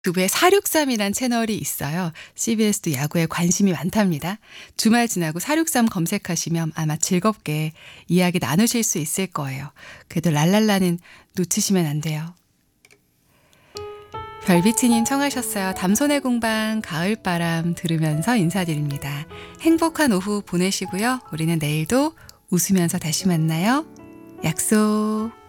유튜브에 463이란 채널이 있어요. CBS도 야구에 관심이 많답니다. 주말 지나고 463 검색하시면 아마 즐겁게 이야기 나누실 수 있을 거예요. 그래도 랄랄라는 놓치시면 안 돼요. 별비치님 청하셨어요. 담소의 공방 가을바람 들으면서 인사드립니다. 행복한 오후 보내시고요. 우리는 내일도 웃으면서 다시 만나요. 약속.